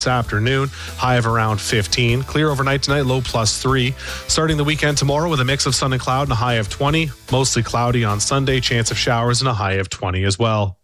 this afternoon, high of around 15. Clear overnight tonight, low +3. Starting the weekend tomorrow with a mix of sun and cloud and a high of 20. Mostly cloudy on Sunday, chance of showers and a high of 20 as well.